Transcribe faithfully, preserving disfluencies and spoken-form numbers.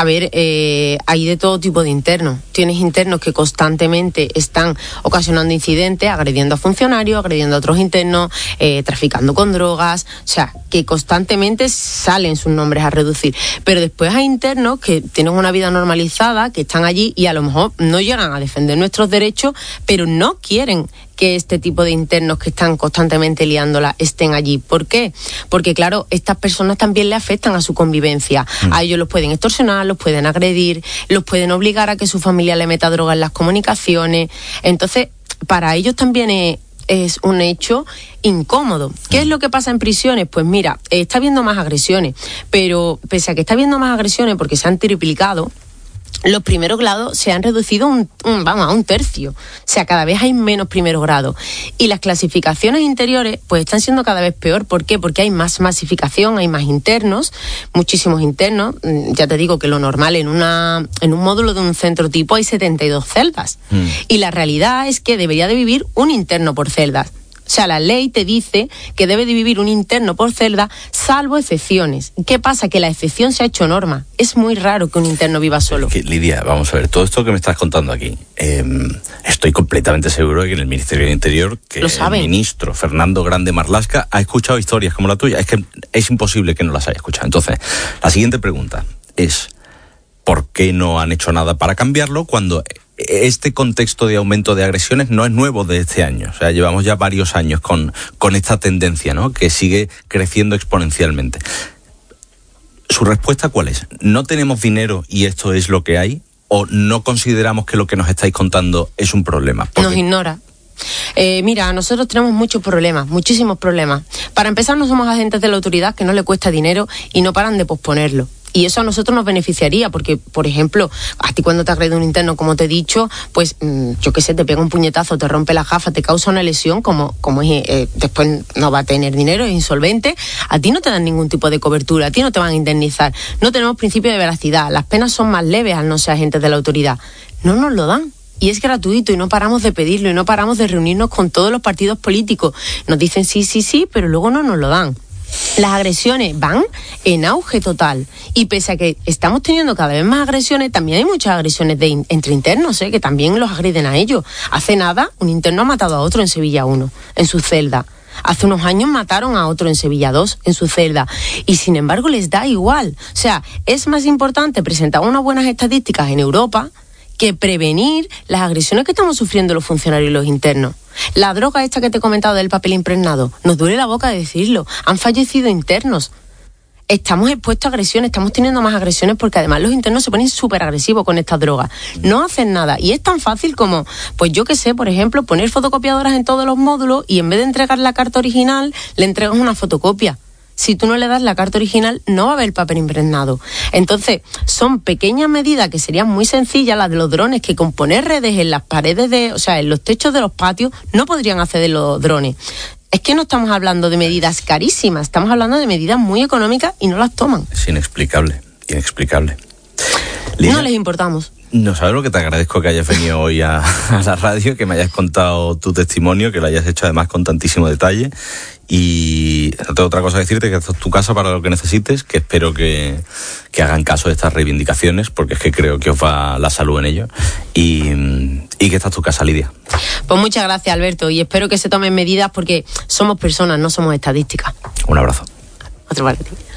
A ver, eh, hay de todo tipo de internos. Tienes internos que constantemente están ocasionando incidentes, agrediendo a funcionarios, agrediendo a otros internos, eh, traficando con drogas, o sea, que constantemente salen sus nombres a reducir. Pero después hay internos que tienen una vida normalizada, que están allí y a lo mejor no llegan a defender nuestros derechos, pero no quieren que este tipo de internos que están constantemente liándola estén allí. ¿Por qué? Porque, claro, estas personas también le afectan a su convivencia. Mm. A ellos los pueden extorsionar, los pueden agredir, los pueden obligar a que su familia le meta droga en las comunicaciones. Entonces, para ellos también es, es un hecho incómodo. ¿Qué es lo que pasa en prisiones? Pues mira, eh, está habiendo más agresiones, pero pese a que está habiendo más agresiones porque se han triplicado, los primeros grados se han reducido un, un, vamos, a un tercio. O sea, cada vez hay menos primeros grados. Y las clasificaciones interiores pues están siendo cada vez peor. ¿Por qué? Porque hay más masificación, hay más internos, muchísimos internos. Ya te digo que lo normal en una en un módulo de un centro tipo hay setenta y dos celdas. Mm. Y la realidad es que debería de vivir un interno por celda. O sea, la ley te dice que debe de vivir un interno por celda, salvo excepciones. ¿Qué pasa? Que la excepción se ha hecho norma. Es muy raro que un interno viva solo. Es que, Lidia, vamos a ver, todo esto que me estás contando aquí, eh, estoy completamente seguro de que en el Ministerio del Interior, que el ministro Fernando Grande Marlaska ha escuchado historias como la tuya. Es que es imposible que no las haya escuchado. Entonces, la siguiente pregunta es, ¿por qué no han hecho nada para cambiarlo cuando este contexto de aumento de agresiones no es nuevo de este año? O sea, llevamos ya varios años con, con esta tendencia, ¿no?, que sigue creciendo exponencialmente. ¿Su respuesta cuál es? ¿No tenemos dinero y esto es lo que hay? ¿O no consideramos que lo que nos estáis contando es un problema? Porque... Nos ignora. Eh, mira, nosotros tenemos muchos problemas, muchísimos problemas. Para empezar, no somos agentes de la autoridad, que no le cuesta dinero y no paran de posponerlo. Y eso a nosotros nos beneficiaría, porque, por ejemplo, a ti cuando te agrede un interno, como te he dicho, pues, mmm, yo qué sé, te pega un puñetazo, te rompe la gafa, te causa una lesión, como, como es, eh, después no va a tener dinero, es insolvente, a ti no te dan ningún tipo de cobertura, a ti no te van a indemnizar. No tenemos principio de veracidad, las penas son más leves al no ser agentes de la autoridad. No nos lo dan. Y es gratuito y no paramos de pedirlo y no paramos de reunirnos con todos los partidos políticos. Nos dicen sí, sí, sí, pero luego no nos lo dan. Las agresiones van en auge total y pese a que estamos teniendo cada vez más agresiones, también hay muchas agresiones de in- entre internos, ¿eh? Que también los agreden a ellos. Hace nada un interno ha matado a otro en Sevilla uno, en su celda. Hace unos años mataron a otro en Sevilla dos, en su celda, y sin embargo les da igual. O sea, es más importante presentar unas buenas estadísticas en Europa que prevenir las agresiones que estamos sufriendo los funcionarios y los internos. La droga esta que te he comentado del papel impregnado, nos duele la boca decirlo, han fallecido internos. Estamos expuestos a agresiones, estamos teniendo más agresiones porque además los internos se ponen súper agresivos con estas drogas. No hacen nada. Y es tan fácil como, pues yo qué sé, por ejemplo, poner fotocopiadoras en todos los módulos y en vez de entregar la carta original, le entregas una fotocopia. Si tú no le das la carta original, no va a haber papel impregnado. Entonces, son pequeñas medidas que serían muy sencillas, las de los drones, que con poner redes en las paredes de, o sea, en los techos de los patios, no podrían acceder los drones. Es que no estamos hablando de medidas carísimas, estamos hablando de medidas muy económicas y no las toman. Es inexplicable, inexplicable. Lidia, no les importamos. No sabes lo que te agradezco que hayas venido hoy a, a la radio, que me hayas contado tu testimonio, que lo hayas hecho además con tantísimo detalle. Y no tengo otra cosa que decirte, que esta es tu casa para lo que necesites, que espero que, que hagan caso de estas reivindicaciones, porque es que creo que os va la salud en ello. Y, y que esta es tu casa, Lidia. Pues muchas gracias, Alberto, y espero que se tomen medidas porque somos personas, no somos estadísticas. Un abrazo. Otro para ti.